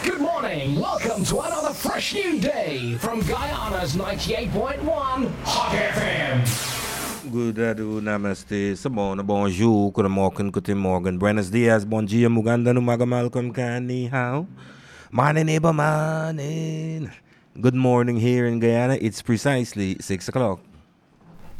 Good morning. Welcome to another fresh new day from Guyana's 98.1 Hot FM. Good ado, namaste, sabona, bonjour, goedemorgen, goedemorgen, buenos dias, bon dia, muganda, numaga, malcolm, kani, how? Morning, neighbor, morning. Good morning here in Guyana. It's precisely 6 o'clock.